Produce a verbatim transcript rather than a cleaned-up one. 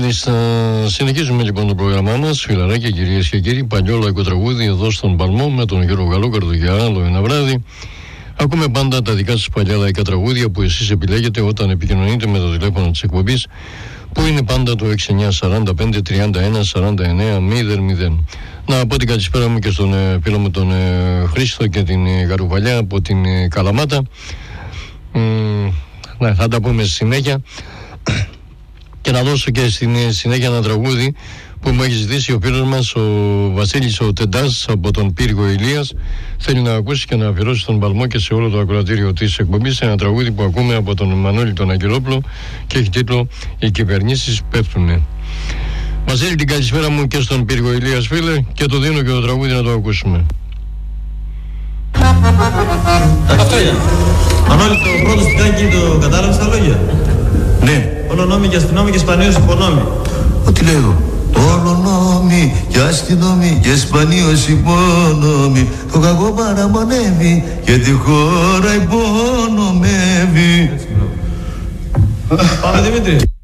Κωνσταντίνης. Συνεχίζουμε λοιπόν το πρόγραμμά μας, φιλαράκια, κυρίες και κύριοι. Παλιό λαϊκό τραγούδι εδώ στον Παλμό με τον Γιώργο Γαλόκαρδο για άλλο ένα βράδυ. Ακούμε πάντα τα δικά σας παλιά λαϊκά τραγούδια που εσείς επιλέγετε όταν επικοινωνείτε με το τηλέφωνο της εκπομπής, που είναι πάντα το έξι εννιά σαράντα πέντε τριάντα ένα σαράντα εννέα μηδέν μηδέν. Να πω την καλησπέρα μου και στον ε, φίλο μου τον ε, Χρήστο και την ε, Γαρουβαλιά από την ε, Καλαμάτα. Ε, ναι, θα τα πούμε στη συνέχεια. Και να δώσω και στην συνέχεια ένα τραγούδι που μου έχει ζητήσει ο φίλος μας ο Βασίλης ο Τεντάς από τον Πύργο Ηλίας. Θέλει να ακούσει και να αφιερώσει στον Παλμό και σε όλο το ακροατήριο της εκπομπής ένα τραγούδι που ακούμε από τον Μανώλη τον Αγγελόπουλο και έχει τίτλο «Οι κυβερνήσεις πέφτουνε». Βασίλη, την καλησπέρα μου και στον Πύργο Ηλίας, φίλε, και το δίνω και το τραγούδι να το ακούσουμε. Αυτό είναι. Μανώλη, το πρώτο στικάκι το κατάλαβες τα λόγια? Ναι. Όλο νόμοι και αστυνόμοι και σπανίως υπονόμοι. Ό,τι λέω. Όλο νόμοι και αστυνόμοι και σπανίως υπονόμοι. Το κακό παραμονεύει και τη χώρα υπονομεύει. Πάμε, Δημήτρη.